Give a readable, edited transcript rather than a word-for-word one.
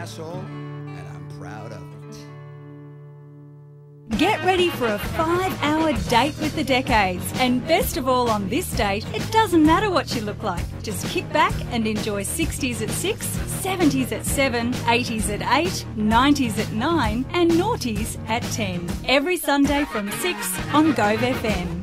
asshole, and I'm proud of it. Get ready for a 5-hour date with the decades. And best of all, on this date, it doesn't matter what you look like. Just kick back and enjoy 60s at 6, 70s at 7, 80s at 8, 90s at 9 and noughties at 10. Every Sunday from 6 on Gove FM.